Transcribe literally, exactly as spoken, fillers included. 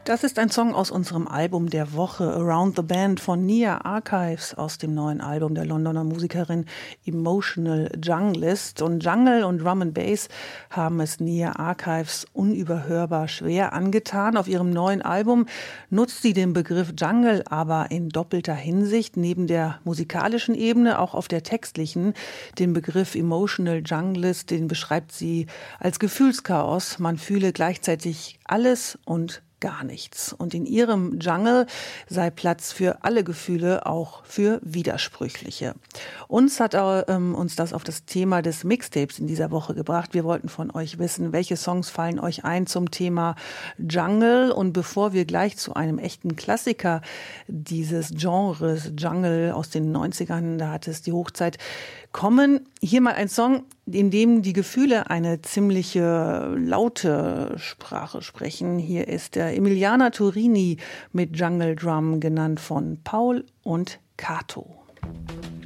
Das ist ein Song aus unserem Album der Woche, Around the Band von Nia Archives aus dem neuen Album der Londoner Musikerin Emotional Junglist. Und Jungle und Drum and Bass haben es Nia Archives unüberhörbar schwer angetan. Auf ihrem neuen Album nutzt sie den Begriff Jungle aber in doppelter Hinsicht. Neben der musikalischen Ebene, auch auf der textlichen. Den Begriff Emotional Junglist, den beschreibt sie als Gefühlschaos. Man fühle gleichzeitig alles und gar nichts. Und in ihrem Jungle sei Platz für alle Gefühle, auch für widersprüchliche. Uns hat ähm, uns das auf das Thema des Mixtapes in dieser Woche gebracht. Wir wollten von euch wissen, welche Songs fallen euch ein zum Thema Jungle. Und bevor wir gleich zu einem echten Klassiker dieses Genres Jungle aus den neunzigern, da hat es die Hochzeit, kommen, hier mal ein Song, in dem die Gefühle eine ziemliche laute Sprache sprechen. Hier ist der Emiliana Turini mit Jungle Drum, genannt von Paul und Kato.